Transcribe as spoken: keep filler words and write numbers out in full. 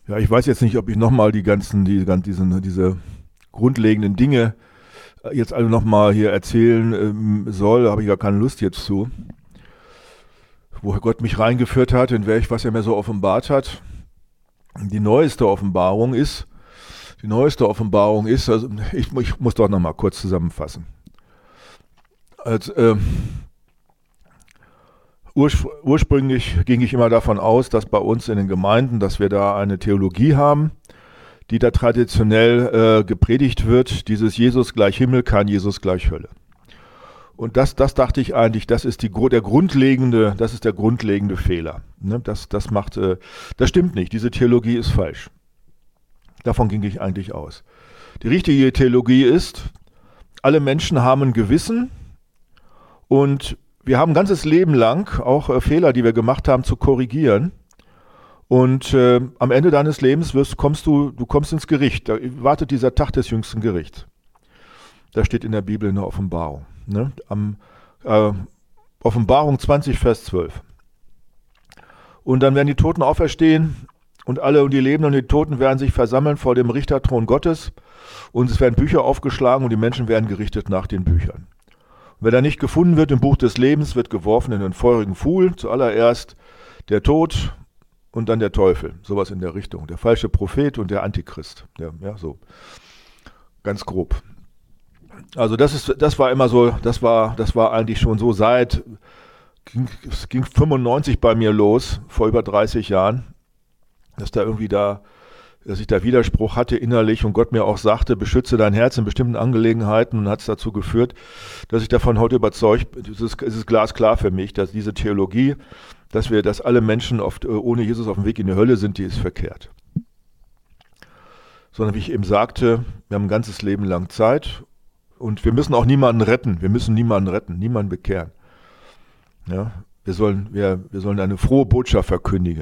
Ja, ich weiß jetzt nicht, ob ich nochmal die ganzen, die, gan- diesen, diese grundlegenden Dinge äh, jetzt alle nochmal hier erzählen ähm, soll. Da habe ich gar keine Lust jetzt zu. Woher Gott mich reingeführt hat, in welch, was er mir so offenbart hat. Die neueste Offenbarung ist, die neueste Offenbarung ist, also ich, ich muss doch nochmal kurz zusammenfassen. Als, ähm, urspr ursprünglich ging ich immer davon aus, dass bei uns in den Gemeinden, dass wir da eine Theologie haben, die da traditionell äh, gepredigt wird, dieses Jesus gleich Himmel, kein Jesus gleich Hölle. Und das, das dachte ich eigentlich, das ist die, der grundlegende, das ist der grundlegende Fehler. Ne? Das, das macht, äh, das stimmt nicht. Diese Theologie ist falsch. Davon ging ich eigentlich aus. Die richtige Theologie ist, alle Menschen haben ein Gewissen und wir haben ein ganzes Leben lang auch äh, Fehler, die wir gemacht haben, zu korrigieren. Und äh, am Ende deines Lebens wirst, kommst du, du kommst ins Gericht. Da wartet dieser Tag des jüngsten Gerichts. Das steht in der Bibel in der Offenbarung. Ne? Am äh, Offenbarung zwanzig, Vers zwölf. Und dann werden die Toten auferstehen und alle und die Lebenden und die Toten werden sich versammeln vor dem Richterthron Gottes und es werden Bücher aufgeschlagen und die Menschen werden gerichtet nach den Büchern. Und wer da nicht gefunden wird im Buch des Lebens, wird geworfen in den feurigen Pfuhl. Zuallererst der Tod und dann der Teufel. Sowas in der Richtung. Der falsche Prophet und der Antichrist. Ja, ja, so. Ganz grob. Also das ist, das war immer so, das war, das war eigentlich schon so seit, ging, es ging fünfundneunzig bei mir los, vor über dreißig Jahren, dass da irgendwie da, dass ich da Widerspruch hatte innerlich und Gott mir auch sagte, beschütze dein Herz in bestimmten Angelegenheiten und hat es dazu geführt, dass ich davon heute überzeugt bin, es ist, es ist glasklar für mich, dass diese Theologie, dass wir, dass alle Menschen oft ohne Jesus auf dem Weg in die Hölle sind, die ist verkehrt. Sondern wie ich eben sagte, wir haben ein ganzes Leben lang Zeit. Und wir müssen auch niemanden retten. Wir müssen niemanden retten, niemanden bekehren. Ja, wir sollen, wir, wir sollen eine frohe Botschaft verkündigen.